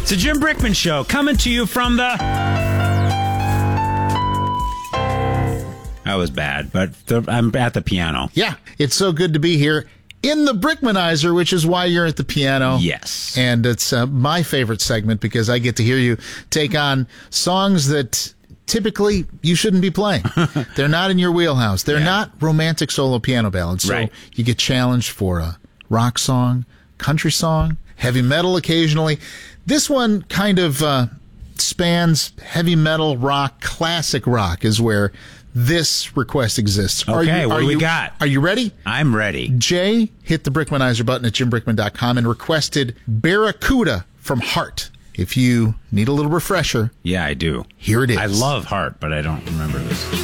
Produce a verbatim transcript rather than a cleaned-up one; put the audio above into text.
It's a Jim Brickman Show coming to you from the... That was bad, but the, I'm at the piano. Yeah, it's so good to be here in the Brickmanizer, which is why you're at the piano. Yes. And it's uh, my favorite segment because I get to hear you take on songs that typically you shouldn't be playing. They're not in your wheelhouse. They're Yeah. not romantic solo piano ballads. So Right. you get challenged for a rock song, country song, heavy metal occasionally. This one kind of uh, spans heavy metal, rock, classic rock is where this request exists. Are Okay, you, what are do we you, got? Are you ready? I'm ready. Jay hit the Brickmanizer button at jim brickman dot com and requested Barracuda from Heart. If you need a little refresher, Yeah, I do. here it is. I love Heart, but I don't remember this.